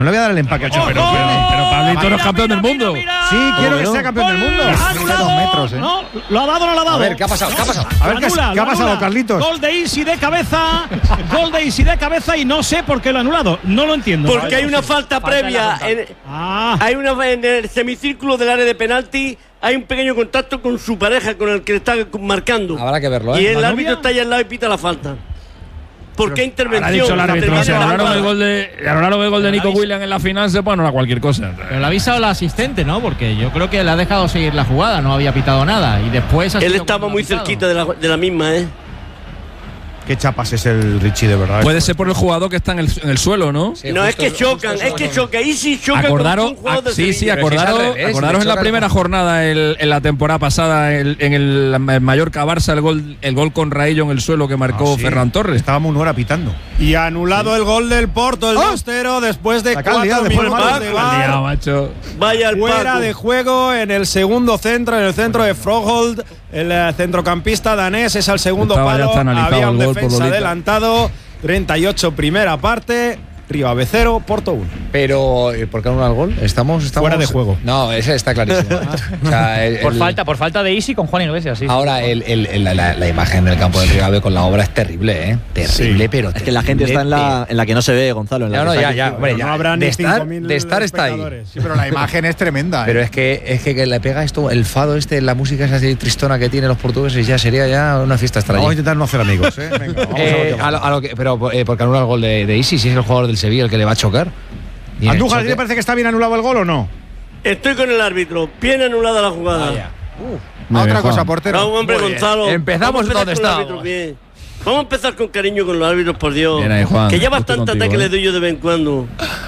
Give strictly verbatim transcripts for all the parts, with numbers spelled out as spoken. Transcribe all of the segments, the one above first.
No le voy a dar el empaque al Pero, chofer. pero, pero Pablito no es campeón del mundo. Sí, quiero que sea campeón del mundo. Mide dos metros, ¿eh? No, lo ha dado, no lo ha dado. A ver, ¿qué ha pasado? ¿Qué ha pasado? A ver, ¿qué, Anula, ¿qué ha lo pasado, anula. Carlitos? Gol de Isi de cabeza. Gol de Isi de cabeza y no sé por qué lo ha anulado. No lo entiendo. Porque hay una falta previa. En, Ah, hay una en el semicírculo del área de penalti. Hay un pequeño contacto con su pareja, con el que le está marcando. Habrá que verlo, ¿eh? Y el ¿La árbitro novia? está ahí al lado y pita la falta. ¿Por qué Ha intervención? dicho el árbitro, Termina si la anularon jugada. el gol de, anularon el gol de Nico Williams en la final, se puede anular cualquier cosa. Pero le ha avisado el asistente, ¿no? Porque yo creo que le ha dejado seguir la jugada, no había pitado nada. Y después ha Él sido estaba cuando muy ha pitado. cerquita de la, de la misma, ¿eh? Qué chapas es el Richie, de verdad. Puede ser por el jugador que está en el, en el suelo, ¿no? Sí, no, es justo- que justo chocan, eso es que no- choca. Y si choca Acordaros, con un jugador ah, de sí, sí, Sevilla. Pero si es al acordaros, revés, si acordaros le en la chocan primera con- jornada, el- en la temporada pasada, el- en el, el Mallorca Barça, el gol, el gol con Raillo en el suelo que marcó Ah, sí. Ferran Torres. Estábamos una hora pitando. Y anulado el gol del Porto, el ¡Oh! dos cero, después de La que han cuatro liado, después minutos del de La han VAR. liado, macho. Vaya al Fuera Paco. de juego en el segundo centro, en el centro de Froholt. El eh, centrocampista danés es al segundo Estaba ya palo. está analizado Había un el gol por defensa Lolita. adelantado. treinta y ocho primera parte. Riva B cero, Porto uno. Pero, eh, ¿por qué anula el gol? Estamos, estamos. Fuera de juego. No, ese está clarísimo. O sea, el- Por el- falta, por falta de Isi con Juan Iglesias, sí. Ahora, el, el- el- la, la- la imagen del campo del Rigabe con la obra es terrible, ¿eh? Terrible, pero. Es que la gente está en la, en la que no se ve, Gonzalo. En la No, que no, está ya, aquí. ya. Hombre, No ya. habrá De ni estar, cinco mil de estar está ahí. espectadores. Sí, pero la imagen es tremenda. Pero ¿eh? es que, es que, que le pega esto, el fado este, la música esa así tristona que tienen los portugueses, ya sería ya una fiesta extraña. Vamos a intentar no hacer amigos, ¿eh? Venga, vamos Eh, a lo a que lo- a lo que- pero eh, porque anula el gol de, de Isi, si es el jugador del Sevilla el que le va a chocar. Y en el Andújar, ¿a ti choque- te parece que está bien anulado el gol o no? Estoy con el árbitro. Bien anulada la jugada. Vaya. Ah, otra cosa, No, portero. hombre, Muy bien. Gonzalo. Empezamos Vamos a empezar donde con los estábamos. árbitros bien. Vamos a empezar con cariño con los árbitros, por Dios. Bien ahí, Juan. Que ya Estoy bastante contigo, ataque ¿eh? le doy yo de vez en cuando.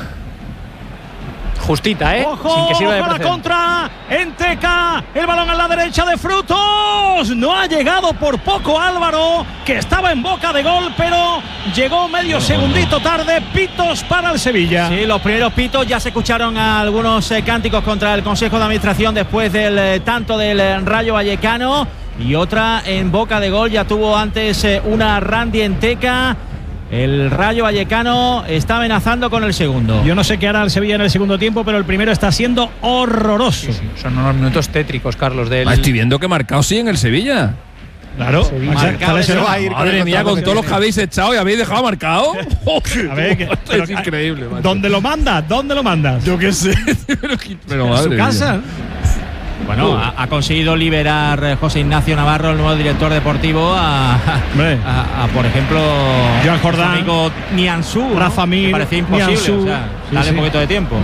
Justita, ¿eh? Ojo, Sin que sirva de ojo a la precedente. contra. Enteca. El balón a la derecha de Frutos. No ha llegado por poco Álvaro, que estaba en boca de gol, pero llegó medio segundito tarde. Pitos para el Sevilla. Sí, los primeros pitos ya se escucharon algunos eh, cánticos contra el Consejo de Administración después del eh, tanto del eh, Rayo Vallecano. Y otra en boca de gol. Ya tuvo antes eh, una Randy Enteca. El Rayo Vallecano está amenazando con el segundo. Yo no sé qué hará el Sevilla en el segundo tiempo, pero el primero está siendo horroroso. Sí, sí, son unos minutos tétricos, Carlos, del… Ah, estoy viendo que marcado sí en el Sevilla. Claro. Marcado Está ese lesionado. va a ir Madre mía, con todos los que habéis echado y habéis dejado marcado. A ver, que- Esto pero es que- increíble, macho. ¿Dónde lo mandas? ¿Dónde lo mandas? Yo qué sé. pero, pero ¿En madre su mía. casa? Bueno, ha, ha conseguido liberar eh, José Ignacio Navarro, el nuevo director deportivo, a, Hombre. a- a, por ejemplo, Joan Jordán, su amigo Nianzú, ¿no? Rafa Mir, Que parecía imposible. Nianzú. O sea, Sí, dale sí. un poquito de tiempo.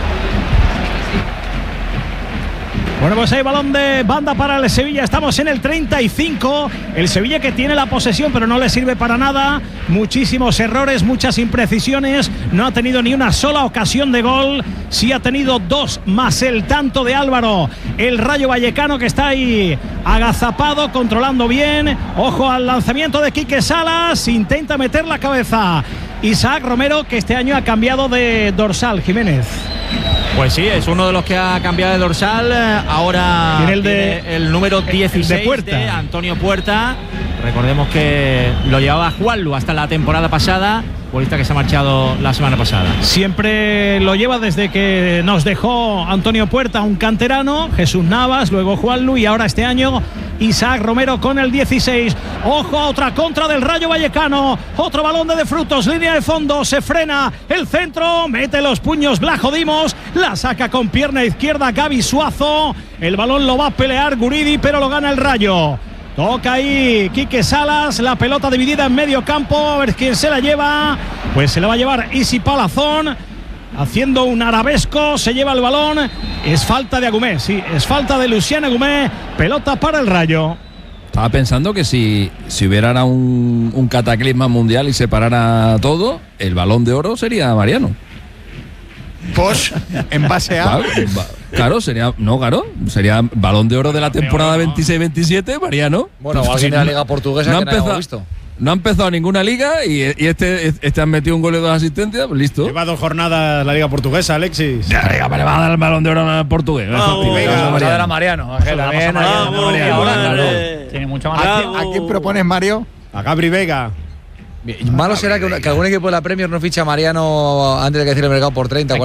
Bueno, pues hay balón de banda para el Sevilla. Estamos en el treinta y cinco. El Sevilla que tiene la posesión, pero no le sirve para nada. Muchísimos errores, muchas imprecisiones. No ha tenido ni una sola ocasión de gol. Sí ha tenido dos más el tanto de Álvaro. El Rayo Vallecano que está ahí agazapado, controlando bien. Ojo al lanzamiento de Quique Salas. Intenta meter la cabeza. Isaac Romero, que este año ha cambiado de dorsal, Jiménez. Pues sí, es uno de los que ha cambiado de dorsal. Eh, Ahora Tiene el de- tiene el número el de dieciséis Puerta. de Antonio Puerta. Recordemos que lo llevaba Juanlu hasta la temporada pasada. Futbolista que se ha marchado la semana pasada. Siempre lo lleva desde que nos dejó Antonio Puerta, un canterano, Jesús Navas, luego Juanlu y ahora este año Isaac Romero con el dieciséis. Ojo a otra contra del Rayo Vallecano. Otro balón de De Frutos, línea de fondo, se frena el centro, mete los puños Blajo Dimos, la saca con pierna izquierda Gaby Suazo. El balón lo va a pelear Guridi, pero lo gana el Rayo. Toca ahí Quique Salas, la pelota dividida en medio campo, a ver quién se la lleva. Pues se la va a llevar Isi Palazón, haciendo un arabesco, se lleva el balón. Es falta de Agumé, sí, es falta de Luciano Agumé, pelota para el Rayo. Estaba pensando que si, si hubiera un, un cataclisma mundial y se parara todo, el balón de oro sería Mariano. Posh, en base a. Claro, va- claro, sería. No, claro. Sería balón de oro de la temporada veintiséis veintisiete, Mariano. Bueno, Pues o alguien si de la no- Liga Portuguesa no ha que no hayamos empezado- visto. No ha empezado ninguna liga y, y este, este han metido un gol y dos asistencias, pues listo. Lleva dos jornadas la Liga Portuguesa, Alexis. Ya, venga, le va a dar el balón de oro al portugués. Vamos, Fácil, venga. vamos a Vamos a ver a Mariano. Mariano. que también vamos a hay- Vamos, Mariano, qué ahora, madre. claro. Tiene mucho más. Bravo. ¿A quién propones, Mario? A Gabri Vega. Malo será que, una- que algún equipo de la Premier no ficha a Mariano antes de que cierre el mercado por treinta, Es que